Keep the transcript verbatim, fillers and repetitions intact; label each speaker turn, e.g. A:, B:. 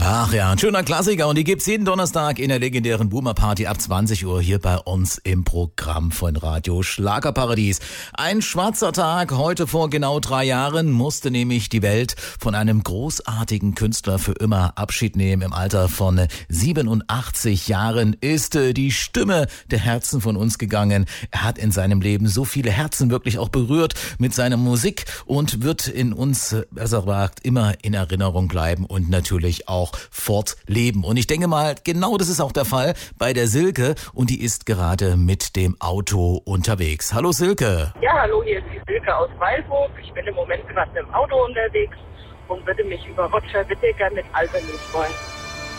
A: Ach ja, ein schöner Klassiker und die gibt's jeden Donnerstag in der legendären Boomer Party ab zwanzig Uhr hier bei uns im Programm von Radio Schlagerparadies. Ein schwarzer Tag, heute vor genau drei Jahren musste nämlich die Welt von einem großartigen Künstler für immer Abschied nehmen. Im Alter von siebenundachtzig Jahren ist die Stimme der Herzen von uns gegangen. Er hat in seinem Leben so viele Herzen wirklich auch berührt mit seiner Musik und wird in uns, besser gesagt, immer in Erinnerung bleiben und natürlich auch fortleben. Und ich denke mal, genau das ist auch der Fall bei der Silke und die ist gerade mit dem Auto unterwegs. Hallo Silke.
B: Ja, hallo, hier ist die Silke aus Weilburg. Ich bin im Moment gerade im Auto unterwegs und würde mich über Roger Whittaker mit Albany freuen.